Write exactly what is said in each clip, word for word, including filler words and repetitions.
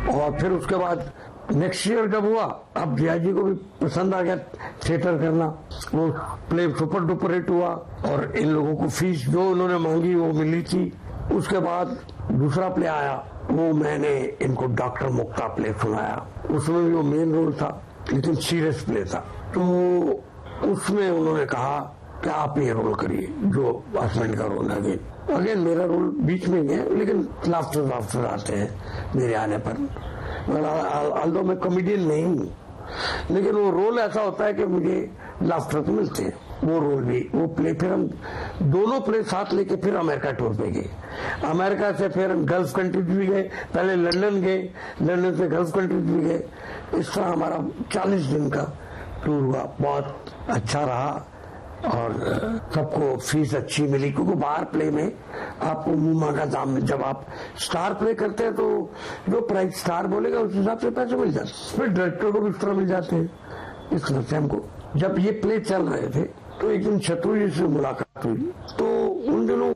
और फिर उसके बाद नेक्स्ट ईयर जब हुआ, अब जिया जी को भी पसंद आ गया थिएटर करना, वो प्ले सुपर डुपर हिट हुआ और इन लोगों को फीस जो उन्होंने मांगी वो मिली थी। उसके बाद दूसरा प्ले आया, वो मैंने इनको डॉक्टर मुक्ता प्ले सुनाया, उसमें भी वो मेन रोल था लेकिन सीरियस प्ले था। तो उसमें उन्होंने कहा कि आप ये रोल करिए जो हस्बैंड का रोल है। अगेन मेरा रोल बीच में ही है लेकिन लाफ्टर लाफ्टर आते हैं मेरे आने पर। ऑल्दो मैं कॉमेडियन नहीं हूँ लेकिन वो रोल ऐसा होता है कि मुझे लाफ्टर तो मिलते हैं। वो रोल भी वो प्ले फिर हम दोनों प्ले साथ लेके फिर अमेरिका टूर पे गए। अमेरिका से फिर हम गल्फ कंट्रीज भी गए, पहले लंदन गए, लंदन से गल्फ कंट्रीज भी गए। इस तरह हमारा चालीस दिन का टूर हुआ, बहुत अच्छा रहा और सबको फीस अच्छी मिली क्योंकि बाहर प्ले में आपको मुंह मांगा दाम, जब आप स्टार प्ले करते हैं तो जो प्राइस स्टार बोलेगा उस हिसाब से पैसे मिल जाते हैं, फिर डायरेक्टर को भी उस तरह मिल जाते हैं। इस तरह से हमको जब ये प्ले चल रहे थे तो एक दिन शत्रु जी से मुलाकात हुई, तो उन दिनों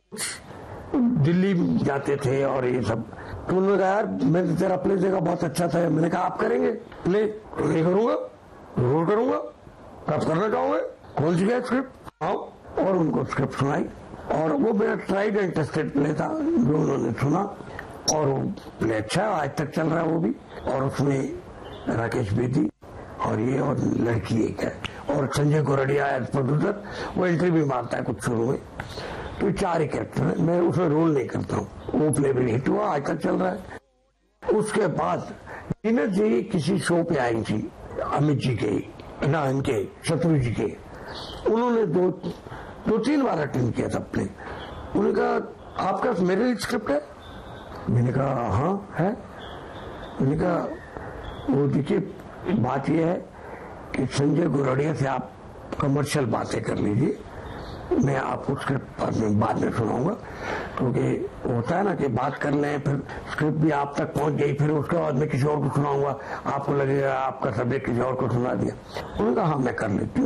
दिल्ली जाते थे और ये सब, तो उन्होंने कहा यार मैं तेरा प्ले देखा बहुत अच्छा था। मैंने कहा आप करेंगे प्ले? नहीं करूंगा, जरूर करूंगा। कब करना चाहोगे? कौन सी है स्क्रिप्ट? आओ। और उनको स्क्रिप्ट सुनाई और वो मेरा ट्राइड एंड टेस्टेड प्ले था जो उन्होंने सुना और वो प्ले अच्छा है, आज तक चल रहा है वो भी। और उसमें राकेश बेदी और ये और लड़की एक है और संजय गोरडिया एज प्रोड्यूसर, वो एंट्री भी मारता है कुछ शुरू में। तो चार ही कैरेक्टर है, मैं उसमें रोल नहीं करता हूँ। वो प्ले भी हिट हुआ, आज तक चल रहा है। उसके बाद नीरज जी किसी शो पे आई थी अमित जी के ना इनके शत्रु जी के, उन्होंने दो दो तीन बार अटेंड किया था प्ले। उन्होंने कहा आपका मेरे लिए स्क्रिप्ट है? मैंने कहा हाँ है। मैंने कहा वो देखिए बात यह है कि संजय गोरडिया से आप कमर्शियल बातें कर लीजिए, मैं आपको स्क्रिप्ट बाद में बाद में सुनाऊंगा। क्योंकि होता है ना कि बात कर लें फिर स्क्रिप्ट भी आप तक पहुंच गई, फिर उसके बाद मैं किसी और को सुनाऊंगा, आपको लगेगा आपका सब्जेक्ट किसी और को सुना दिया। उन्होंने कहा हाँ मैं कर लेती हूँ।